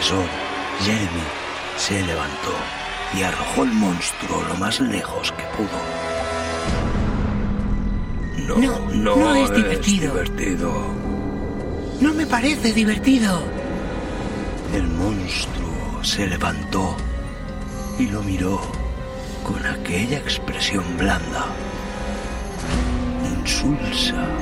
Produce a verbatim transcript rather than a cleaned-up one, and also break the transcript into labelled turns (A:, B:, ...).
A: profesor, Jeremy, se levantó y arrojó el monstruo lo más lejos que pudo. No,
B: No,
A: no,
B: no es
A: es
B: divertido.
A: divertido.
B: No me parece divertido.
A: El monstruo se levantó y lo miró con aquella expresión blanda, insulsa,